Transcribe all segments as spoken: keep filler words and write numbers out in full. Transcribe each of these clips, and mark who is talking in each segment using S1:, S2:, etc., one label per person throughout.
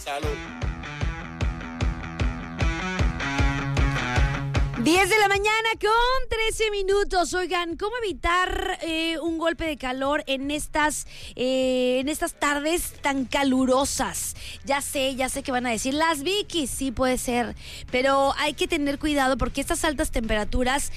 S1: Salud.
S2: diez de la mañana con trece minutos. Oigan, ¿cómo evitar eh, un golpe de calor en estas eh, en estas tardes tan calurosas? Ya sé, ya sé que van a decir las Vikis, sí puede ser, pero hay que tener cuidado porque estas altas temperaturas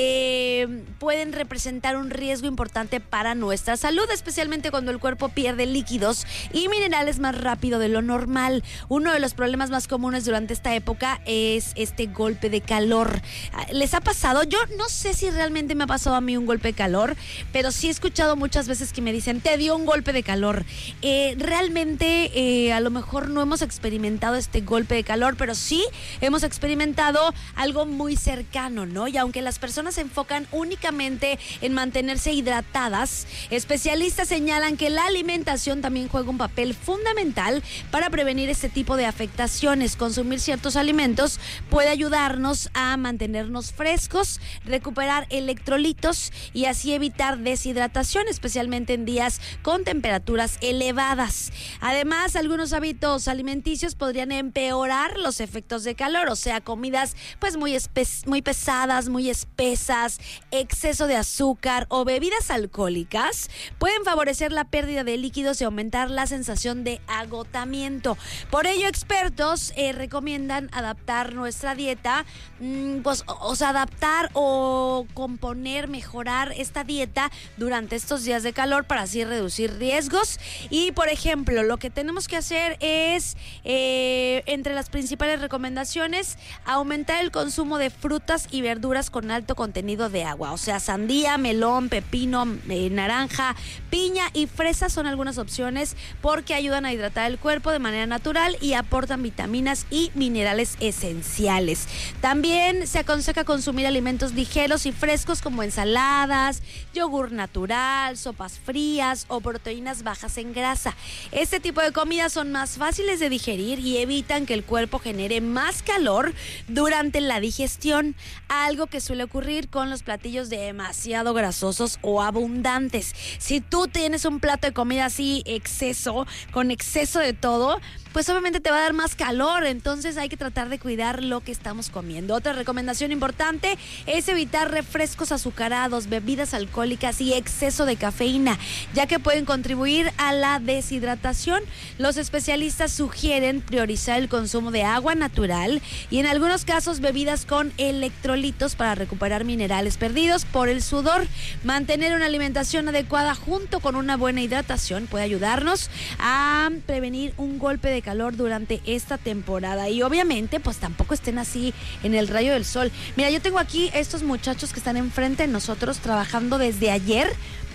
S2: eh, pueden representar un riesgo importante para nuestra salud, especialmente cuando el cuerpo pierde líquidos y minerales más rápido de lo normal. Uno de los problemas más comunes durante esta época es este golpe de calor. ¿Les ha pasado? Yo no sé si realmente me ha pasado a mí un golpe de calor, pero sí he escuchado muchas veces que me dicen, te dio un golpe de calor. Eh, realmente eh, a lo mejor no hemos experimentado este golpe de calor, pero sí hemos experimentado algo muy cercano, ¿no? Y aunque las personas se enfocan únicamente en mantenerse hidratadas, especialistas señalan que la alimentación también juega un papel fundamental para prevenir este tipo de afectaciones. Consumir ciertos alimentos puede ayudarnos a mantenernos frescos, recuperar electrolitos y así evitar deshidratación, especialmente en días con temperaturas elevadas. Además, algunos hábitos alimenticios podrían empeorar los efectos de calor, o sea, comidas pues muy, espe- muy pesadas, muy espesas, exceso de azúcar o bebidas alcohólicas pueden favorecer la pérdida de líquidos y aumentar la sensación de agotamiento. Por ello, expertos eh, recomiendan adaptar nuestra dieta, mmm, pues o sea, adaptar o componer, mejorar esta dieta durante estos días de calor para así reducir riesgos. Y, por ejemplo, lo que tenemos que hacer es, eh, entre las principales recomendaciones, aumentar el consumo de frutas y verduras con alto contenido de agua. O sea, sandía, melón, pepino, eh, naranja, piña y fresa son algunas opciones porque ayudan a hidratar el cuerpo de manera natural y aportan vitaminas y minerales esenciales. También se aconseja consumir alimentos ligeros y frescos como ensaladas, yogur natural, sopas frías o proteínas bajas en grasa. Este tipo de comidas son más fáciles de digerir y evitan que el cuerpo genere más calor durante la digestión, algo que suele ocurrir con los platillos demasiado grasosos o abundantes. Si tú tienes un plato de comida así, exceso, con exceso de todo, pues obviamente te va a dar más calor, entonces hay que tratar de cuidar lo que estamos comiendo. Otra recomendación importante es evitar refrescos azucarados, bebidas alcohólicas y exceso de cafeína, ya que pueden contribuir a la deshidratación. Los especialistas sugieren priorizar el consumo de agua natural y en algunos casos bebidas con electrolitos para recuperar minerales perdidos por el sudor. Mantener una alimentación adecuada junto con una buena hidratación puede ayudarnos a prevenir un golpe de calor durante esta temporada y obviamente pues tampoco estén así en el rayo del sol. Mira, yo tengo aquí estos muchachos que están enfrente de nosotros trabajando desde ayer.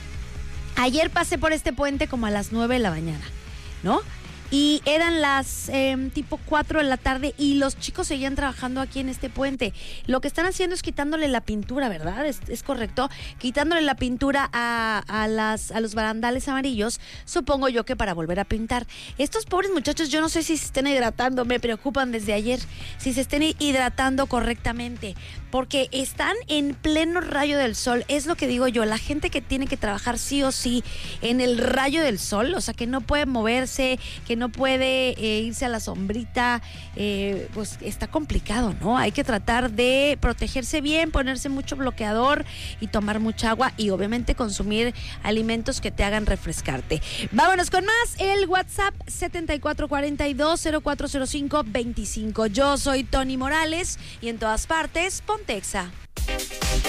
S2: Ayer pasé por este puente como a las nueve de la mañana, ¿no? Y eran las eh, tipo cuatro de la tarde y los chicos seguían trabajando aquí en este puente. Lo que están haciendo es quitándole la pintura, ¿verdad? Es, es correcto. Quitándole la pintura a, a, las, a los barandales amarillos, supongo yo que para volver a pintar. Estos pobres muchachos, yo no sé si se estén hidratando, me preocupan desde ayer, si se estén hidratando correctamente, porque están en pleno rayo del sol. Es lo que digo yo, la gente que tiene que trabajar sí o sí en el rayo del sol, o sea, que no puede moverse, que no puede eh, irse a la sombrita, eh, pues está complicado, ¿no? Hay que tratar de protegerse bien, ponerse mucho bloqueador y tomar mucha agua y obviamente consumir alimentos que te hagan refrescarte. Vámonos con más, el WhatsApp setenta y cuatro cuarenta y dos cero cuatro cero cinco veinticinco. Yo soy Tony Morales y en todas partes, Pontexa.